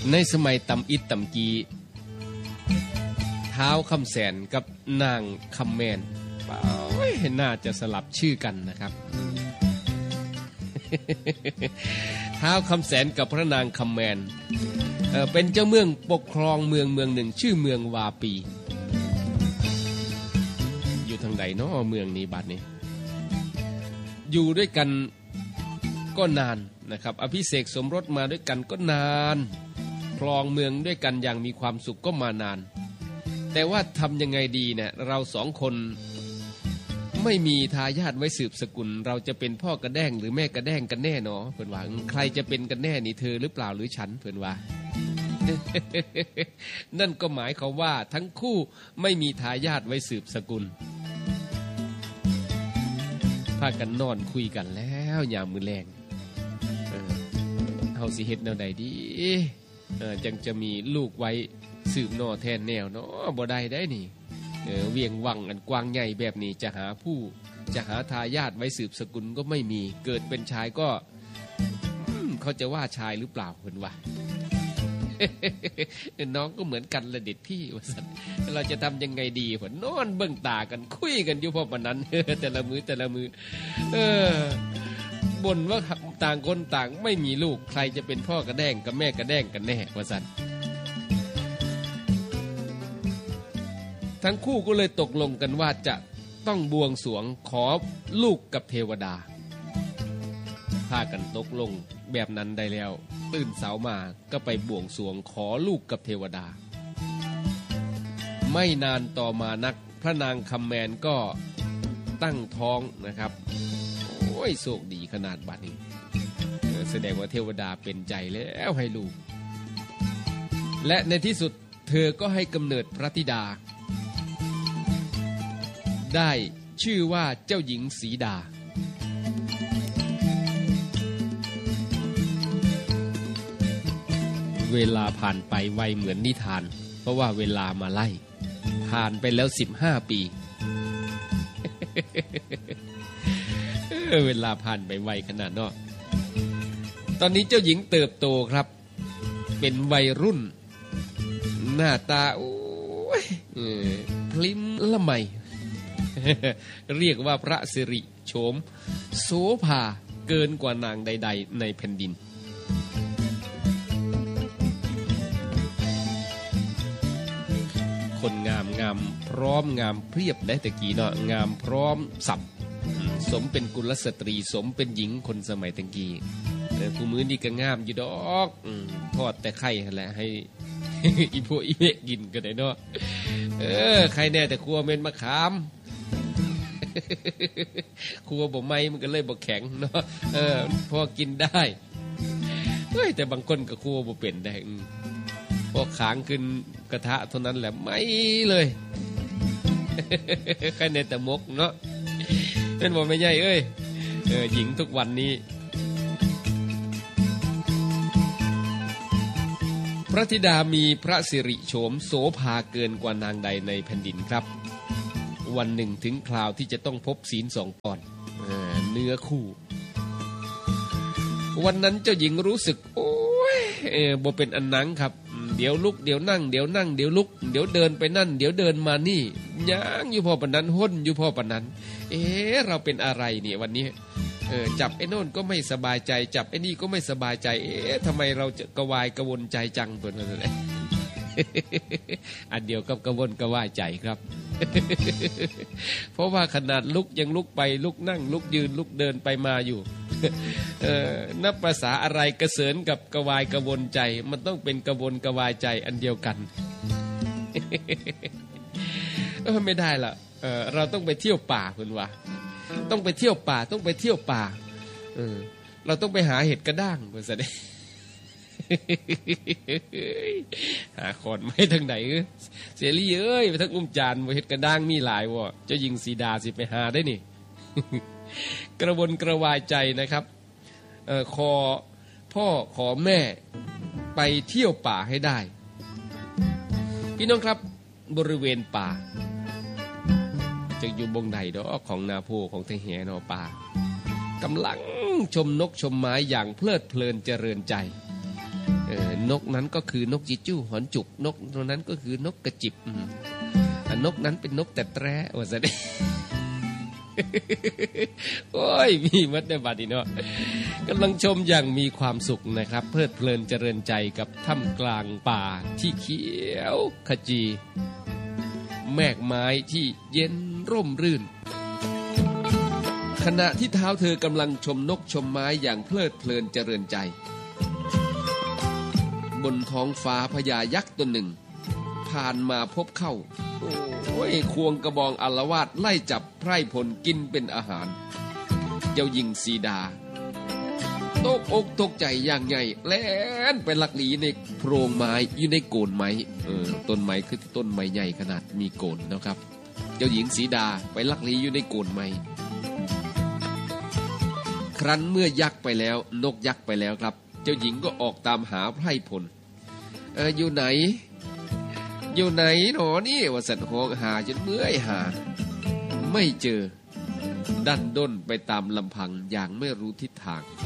ในสมัยตำอิดตำกีท้าวคำแสนกับนางคำแมนน่าจะสลับชื่อกันนะครับท้าวคำแสนกับพระนางคำแมนเป็นเจ้าเมืองปกครองเมืองหนึ่งชื่อเมืองวาปีอยู่ทางใดเนาะเมืองนี้บัดนี้อยู่ด้วยกันก็นานนะครับอภิเษกสมรสมาด้วยกันก็นานครองเมืองด้วยกันอย่างมีความสุขก็มานานแต่ว่าทำยังไงดีเนี่ยเราสองคนไม่มีทายาทไว้สืบสกุลเราจะเป็นพ่อกระแด้งหรือแม่กระแด้งกันแน่เนาะเพิ่นว่าใครจะเป็นกันแน่นี่เธอหรือเปล่าหรือฉันเพิ่นว่า นั่นก็หมายความว่าทั้งคู่ไม่มีทายาทไว้สืบสกุลพากันนอนคุยกันแล้วยามมื้อแลงเฮาสิเฮ็ดแนวใดดีจังจะมีลูกไว้สืบนอแทนแนวเนาะบ่ได้นี่เวียงวังอันกว้างใหญ่แบบนี้จะหาทายาทไว้สืบสกุลก็ไม่มีเกิดเป็นชายก็เขาจะว่าชายหรือเปล่าเพิ่นว่า น้องก็เหมือนกันละเด็ดพี่ว่าซั่นเราจะทำยังไงดีเพิ่นนอนเบิ่งตากันคุยกันอยู่พอปานนั้น แต่ละมือบ่นว่าต่างคนต่างไม่มีลูกใครจะเป็นพ่อกระแด้งกับแม่กระแด้งกันแน่ว่าซั่นทั้งคู่ก็เลยตกลงกันว่าจะต้องบวงสรวงขอลูกกับเทวดาพากันตกลงแบบนั้นได้แล้วตื่นเช้ามาก็ไปบวงสรวงขอลูกกับเทวดาไม่นานต่อมานักพระนางคำแมนก็ตั้งท้องนะครับโอ้ยโชคดีขนาดบัดนี้แสดงว่าเทวดาเป็นใจแล้วให้ลูกและในที่สุดเธอก็ให้กำเนิดพระธิดาได้ชื่อว่าเจ้าหญิงสีดาเวลาผ่านไปไวเหมือนนิทานเพราะว่าเวลามาไล่ผ่านไปแล้ว15 ปี เวลาผ่านไปไวขนาดเนาะตอนนี้เจ้าหญิงเติบโตครับเป็นวัยรุ่นหน้าตาโอ้ยพลิ้มละไม เรียกว่าพระสิริโฉมโสภาเกินกว่านางใดๆในแผ่นดินคนงามพร้อมงามเพียบได้ตะกี้เนาะงามพร้อมสับสมเป็นกุลสตรีสมเป็นหญิงคนสมัยตะกี้ผู้มื้อนี้ก็งามอยู่ดอกทอดแต่ไข่นั่นแหละให้ อีพวกอีเมะกินก็ได้เนาะใครแน่แต่ครัวเม็ดมะขามครัวบ่ไหม้มันก็เลยบ่แข็งเนาะพอกินได้เฮ้ยแต่บางคนก็ครัวบ่เป็นได้พอขางขึ้นกระทะเท่านั้นแหละไหม้เลยใครแน่แต่มกเนาะเป็นบ่ไม่ใหญ่เอ้ยหญิงทุกวันนี้พระธิดามีพระสิริโฉมโสภาเกินกว่านางใดในแผ่นดินครับวันหนึ่งถึงคราวที่จะต้องพบศีล2 ตอนเนื้อคู่วันนั้นเจ้าหญิงรู้สึกโอ้ยบ่เป็นอันนังครับเดี๋ยวลุกเดี๋ยวนั่งเดี๋ยวนั่งเดี๋ยวลุกเดี๋ยวเดินไปนั่นเดี๋ยวเดินมานี่ย่างอยู่พอปานนั้นห้นอยู่พอปานนั้นเราเป็นอะไรเนี่ยวันนี้จับไอ้โน่นก็ไม่สบายใจจับไอ้นี่ก็ไม่สบายใจทำไมเราจะกระวายกระวนใจจังตัวนั้นเลย อันเดียวกับกระวนกระวายใจครับ เพราะว่าขนาดลุกยังลุกไปลุกนั่งลุกยืนลุกเดินไปมาอยู่ นับภาษาอะไรกระเสริญกับกระวายกระวนใจมันต้องเป็นกระวนกระวายใจอันเดียวกัน ไม่ได้ล่ะเราต้องไปเที่ยวป่าคุณวะต้องไปเที่ยวป่าต้องไปเที่ยวป่าเราต้องไปหาเห็ดกระด้างคุณแสดง หาขอนไม้ทางไหนเสรีเอ้ยไปทั้งอุ้มจานเห็ดกระด้างมีหลายวะเจ้าหญิงสีดาสิไปหาได้นี่ กระวนกระวายใจนะครับขอพ่อขอแม่ไปเที่ยวป่าให้ได้พี่น้องครับบริเวณป่าจะอยู่บงใดดอกของนาโพของเทแหนอป่ากำลังชมนกชมไม้อย่างเพลิดเพลินเจริญใจนกนั้นก็คือนกจิจู้หอนจุกนกตัวนั้นก็คือนกกระจิบนกนั้นเป็นนกแต่แตร้ว่าซะดิ โอ้ยมีมัดในบัดนี้เนาะกำลังชมอย่างมีความสุขนะครับเพลิดเพลินเจริญใจกับถ้ำกลางป่าที่เขียวขจีแมกไม้ที่เย็นร่มรื่นขณะที่เท้าเธอกำลังชมนกชมไม้อย่างเพลิดเพลินเจริญใจบนท้องฟ้าพญายักษ์ตัวหนึ่งผ่านมาพบเข้าโอ้ยควงกระบองอาละวาดไล่จับไพร่พลกินเป็นอาหารเจ้าหญิงสีดาตกอกตกใจอย่างใหญ่แล่นไปลักหลีในโพรงไม้อยู่ในโกนไม้ต้นไม้คือต้นไม้ใหญ่ขนาดมีโกนนะครับเจ้าหญิงสีดาไปลักหลีอยู่ในโกนไม้ครั้นเมื่อยักษ์ไปแล้วนกยักษ์ไปแล้วครับเจ้าหญิงก็ออกตามหาไพร่พลอยู่ไหนหนอนี่ว่าสัตว์หอกหาจนเมื่อยหาไม่เจอดันด้นไปตามลำพังอย่างไม่รู้ทิศทาง